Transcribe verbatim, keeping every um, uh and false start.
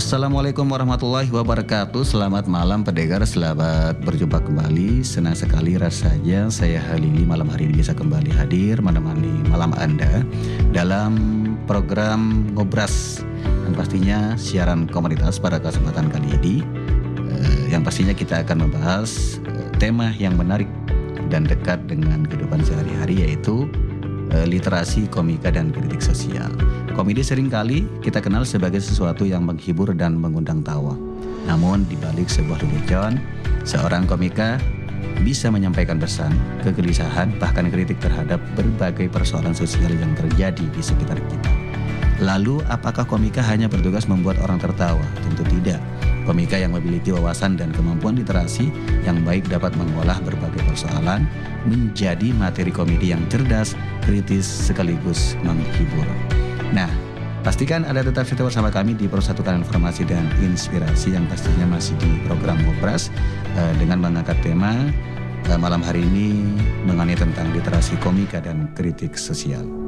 Assalamualaikum warahmatullahi wabarakatuh. Selamat malam pendengar, selamat berjumpa kembali. Senang sekali rasanya saya Halili malam hari ini bisa kembali hadir menemani malam Anda dalam program Ngobras, yang pastinya siaran komunitas pada kesempatan kali ini eh, yang pastinya kita akan membahas eh, tema yang menarik dan dekat dengan kehidupan sehari-hari, yaitu eh, literasi, komika, dan kritik sosial. Komedi seringkali kita kenal sebagai sesuatu yang menghibur dan mengundang tawa. Namun di balik sebuah lelucon, seorang komika bisa menyampaikan pesan, kegelisahan, bahkan kritik terhadap berbagai persoalan sosial yang terjadi di sekitar kita. Lalu apakah komika hanya bertugas membuat orang tertawa? Tentu tidak. Komika yang memiliki wawasan dan kemampuan literasi yang baik dapat mengolah berbagai persoalan menjadi materi komedi yang cerdas, kritis, sekaligus menghibur. Nah, pastikan Anda tetap setia bersama kami di Persatukan Informasi dan Inspirasi yang pastinya masih di program Ngobras uh, dengan mengangkat tema uh, malam hari ini mengenai tentang literasi komika dan kritik sosial.